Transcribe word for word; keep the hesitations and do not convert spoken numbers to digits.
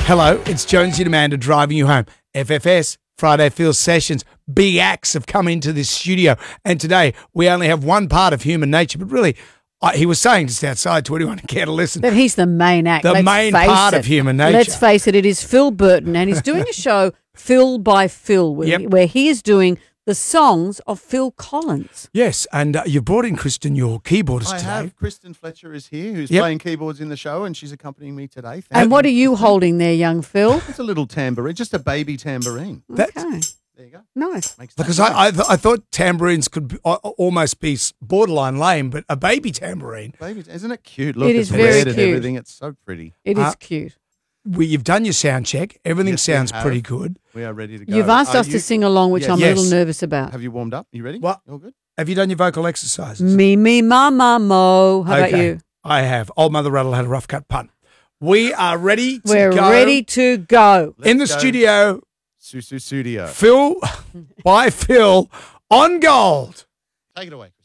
Hello, it's Jonesy and Amanda driving you home. F F S, Friday Field Sessions, big acts have come into this studio. And today we only have one part of human nature, but really, uh, he was saying just outside to anyone who care to listen. That he's the main act. The Let's main face part it. of human nature. Let's face it, it is Phil Burton, and he's doing a show, Phil by Phil, where, Yep. where he is doing the songs of Phil Collins. Yes, and uh, you've brought in Kristen, your keyboardist I today. have. Kristen Fletcher is here, who's Yep. playing keyboards in the show, and she's accompanying me today. Thank And what are you Kristen. holding there, young Phil? It's a little tambourine, just a baby tambourine. That's- Okay, There you go. nice. Makes that Because noise. I, I, th- I thought tambourines could be, uh, almost be s- borderline lame, but a baby tambourine. Baby, isn't it cute? Look, It it's is very red and cute. everything. It's so pretty. It is Uh, cute. We, you've done your sound check. Everything Yes, we sounds have. pretty good. We are ready to go. You've asked Are us you- to sing along, which Yes. I'm a Yes. little nervous about. Have you warmed up? You ready? What? All good? Have you done your vocal exercises? Me, me, mama, mo. How about Okay. you? I have. Old Mother Rattle had a rough cut punt. We are ready to We're go. ready to go. In the Let's go. studio, Susu Studio. Phil by Phil on gold. Take it away.